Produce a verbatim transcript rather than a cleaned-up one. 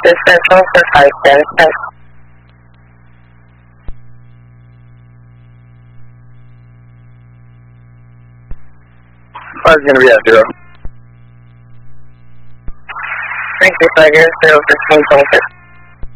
This Central for five ten. Five's gonna be at zero. Thank you, Tiger. zero fifteen twenty-six.